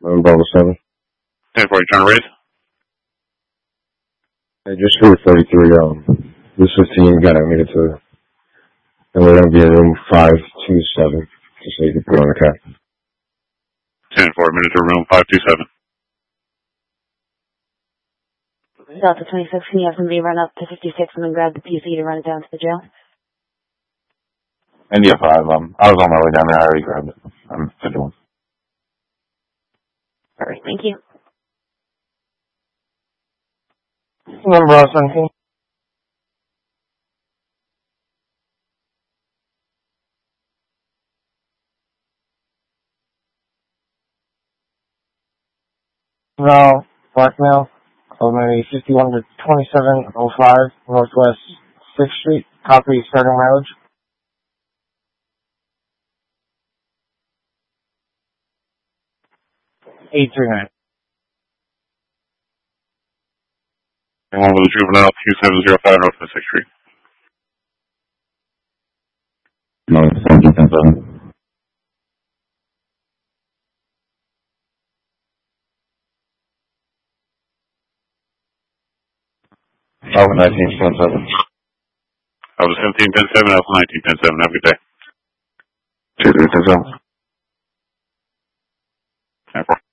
Bravo 7. 10-4, you trying to raise? Hey, just for 33, this 15 got admitted to, and we're going to be in room 527, just so you can put on the cap. 10-4, admitted to room 527. Delta 26, can you have somebody run up to 56 and then grab the PC to run it down to the jail? India 5, I was on my way down there, I already grabbed it. I'm 51. Alright, thank you. Number 17. No, blackmail. Maybe 51 to 2705 Northwest 6th Street. Copy starting mileage. 839. And one with the juvenile 2705 Northwest 6th Street. No, 17-7. I was 19-7. I was 17-10-7, I was 19-10-7. Have a good day. 2-3-10-7. 10-4.